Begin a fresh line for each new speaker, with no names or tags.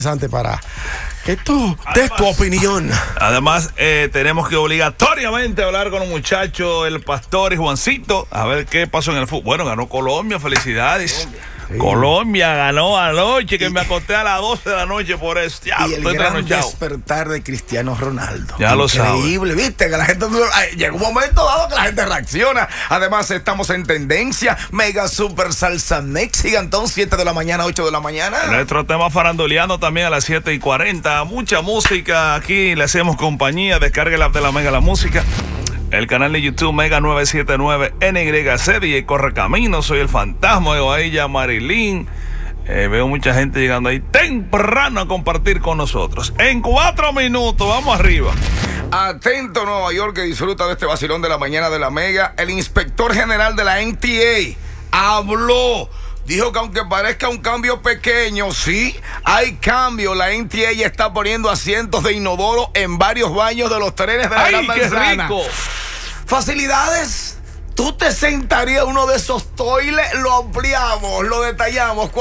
Interesante para que tú des tu opinión.
Además, tenemos que obligatoriamente hablar con un muchacho, el Pastor y Juancito, a ver qué pasó en el fútbol. Bueno, ganó Colombia, felicidades. Colombia ganó anoche, que me acosté a las 12 de la noche por eso. Ya,
y el gran despertar de Cristiano Ronaldo.
Ya lo sabes.
Increíble, viste, que la gente llega un momento dado que la gente reacciona. Además, estamos en tendencia. Mega Super Salsa Next, Gigantón, 7 de la mañana, 8 de la mañana.
Nuestro tema faranduleando también a las 7:40. Mucha música aquí, le hacemos compañía. Descargue la app de la Mega la Música. El canal de YouTube Mega 979 NYC, DJ Correcamino, soy el fantasma de ella, Marilyn. Veo mucha gente llegando ahí temprano a compartir con nosotros. En 4 minutos, vamos arriba.
Atento Nueva York, que disfruta de este vacilón de la mañana de la Mega. El inspector general de la NTA habló. Dijo que aunque parezca un cambio pequeño, sí, hay cambio. La NTA ya está poniendo asientos de inodoro en varios baños de los trenes de la Gran Manzana.
¡Qué rico!
Facilidades. ¿Tú te sentarías uno de esos toiles? Lo ampliamos, lo detallamos.